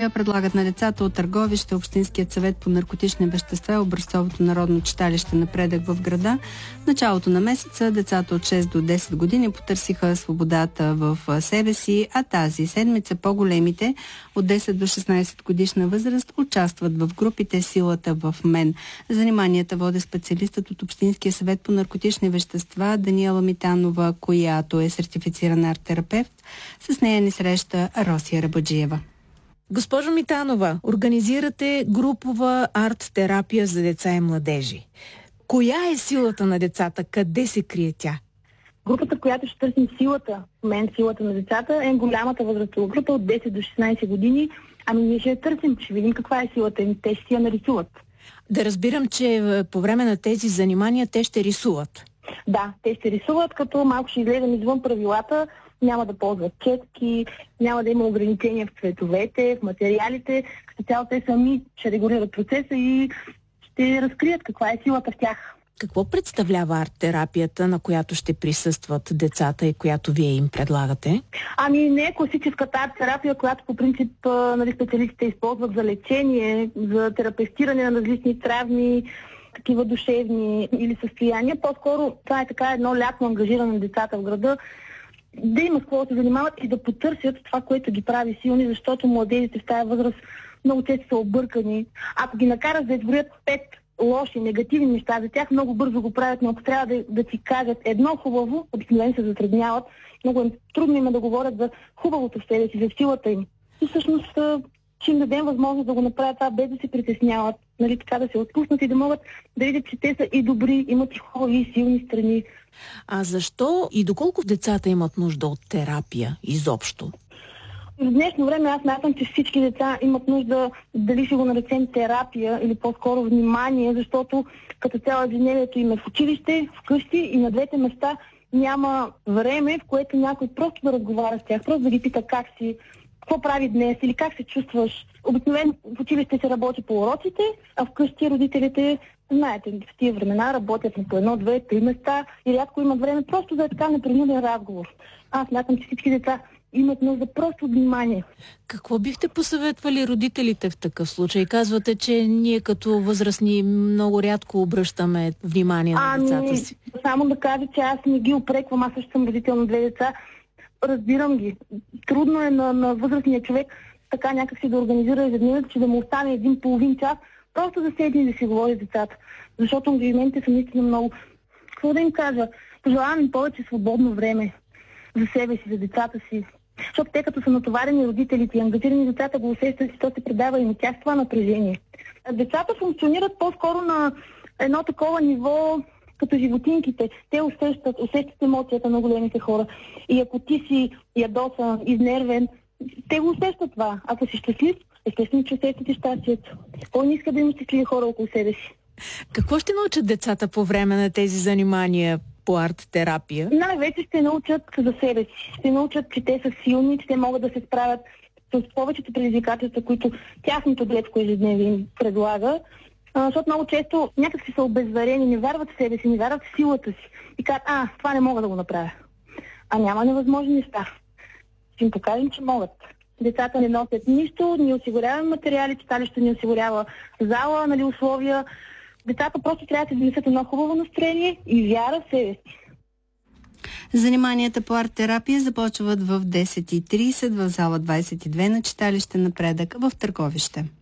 терапия предлагат на децата от Търговище Общинският съвет по наркотични вещества и Образцовото народно читалище Напредък в града. В началото на месеца децата от 6 до 10 години потърсиха свободата в себе си, а тази седмица по-големите от 10 до 16 годишна възраст участват в групите Силата в мен. Заниманията води специалистът от Общинския съвет по наркотични вещества Даниела Митанова, която е сертифициран арт-терапевт. С нея ни среща Росия Рабаджиева. Госпожо Митанова, организирате групова арт-терапия за деца и младежи. Коя е силата на децата? Къде се крие тя? Групата, в която ще търсим силата на децата, е голямата възрастова група от 10 до 16 години. Ами ние ще я търсим, ще видим каква е силата им. Те ще си я нарисуват. Да разбирам, че по време на тези занимания те ще рисуват. Да, те ще рисуват, като малко ще излезем извън правилата. Няма да ползват четки, няма да има ограничения в цветовете, в материалите. Като цяло те сами ще регулират процеса и ще разкрият каква е силата в тях. Какво представлява арт-терапията, на която ще присъстват децата и която вие им предлагате? Ами не е класическата арт-терапия, която по принцип специалистите използват за лечение, за терапевтиране на различни травми, такива душевни или състояния. По-скоро това е така едно лятно ангажиране на децата в града, да има с какво да се занимават и да потърсят това, което ги прави силни, защото младежите в тази възраст много често са объркани. Ако ги накарат да изброят 5 лоши, негативни неща за тях, много бързо го правят, но ако трябва да ти кажат едно хубаво, обикновено се затрудняват, много трудно им е да говорят за хубавото в себе си, за силата им. И всъщност ще им дадем възможност да го направят това, без да се притесняват, нали, така да се отпуснат и да могат да видят, че те са и добри, имат и хубави и силни страни. А защо и доколко децата имат нужда от терапия изобщо? В днешно време аз смятам, че всички деца имат нужда, дали ще го наречем терапия или по-скоро внимание, защото като цяло ежедневието им е в училище, вкъщи и на двете места няма време, в което някой просто да разговаря с тях, просто да ги пита как си, какво прави днес или как се чувстваш. Обикновено в училище се работи по уроците, а вкъщи родителите, знаете, в тия времена работят на по 1, 2, 3 места и рядко имат време просто да е така непринуден разговор. Аз смятам, че всички деца имат нужда просто от внимание. Какво бихте посъветвали родителите в такъв случай? Казвате, че ние като възрастни много рядко обръщаме внимание на децата си. Само да кажа, че аз не ги упреквам, аз също съм родител на 2 деца. Разбирам ги. Трудно е на възрастния човек така някак си да организира ежедневието, че да му остане един половин час, просто да седне и да си говори с децата. Защото ангажиментите са наистина много. Какво да им кажа? Пожелавам им повече свободно време за себе си, за децата си. Защото те като са натоварени родителите и ангажирани децата го усещат и то се предава и на тях това напрежение. Децата функционират по-скоро на едно такова ниво като животинките. Те усещат емоцията на големите хора. И ако ти си ядосан, изнервен, те го усещат това. Ако си щастлив, естествено, че усещате щастието. Кой не иска да има щастливи хора около себе си? Какво ще научат децата по време на тези занимания по арт-терапия? Най-вече ще научат за себе си. Ще научат, че те са силни, че те могат да се справят с повечето предизвикателства, които тяхното детско ежедневие им предлага. Защото много често някак си са обезверени, не вярват в себе си, не вярват в силата си. И казват, това не мога да го направя. А няма невъзможни неща. Ще им покажем, че могат. Децата не носят нищо, ни осигуряваме материали, читалището ни осигурява зала, условия. Децата просто трябва да се донесат едно хубаво настроение и вяра в себе си. Заниманията по арт-терапия започват в 10:30 в зала 22 на читалище Напредък в Търговище.